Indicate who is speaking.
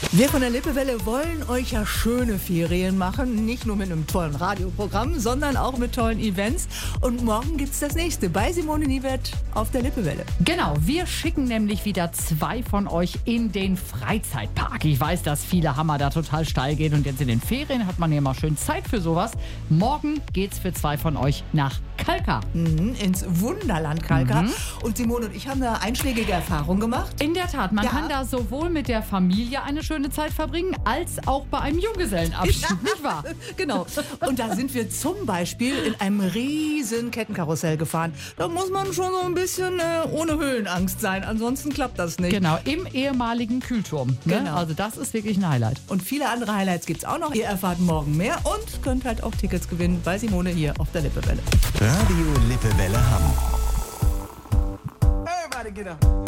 Speaker 1: Wir von der Lippewelle wollen euch ja schöne Ferien machen, nicht nur mit einem tollen Radioprogramm, sondern auch mit tollen Events. Und morgen gibt's das nächste bei Simone Niewert auf der Lippewelle.
Speaker 2: Genau, wir schicken nämlich wieder 2 von euch in den Freizeitpark. Ich weiß, dass viele Hammer da total steil gehen und jetzt in den Ferien hat man ja mal schön Zeit für sowas. Morgen geht's für 2 von euch nach Kalkar.
Speaker 1: Ins Wunderland Kalkar. Und Simone und ich haben da einschlägige Erfahrungen gemacht.
Speaker 2: In der Tat, man kann da sowohl mit der Familie eine schöne Zeit verbringen, als auch bei einem Junggesellenabschied, nicht wahr?
Speaker 1: Genau. Und da sind wir zum Beispiel in einem riesen Kettenkarussell gefahren. Da muss man schon so ein bisschen ohne Höhenangst sein, ansonsten klappt das nicht.
Speaker 2: Genau, im ehemaligen Kühlturm. Ne?
Speaker 1: Genau.
Speaker 2: Also das ist wirklich ein Highlight.
Speaker 1: Und viele andere Highlights gibt's auch noch. Ihr erfahrt morgen mehr und könnt halt auch Tickets gewinnen bei Simone hier auf der Lippewelle.
Speaker 3: Radio Lippewelle Hamm.
Speaker 4: Everybody get up.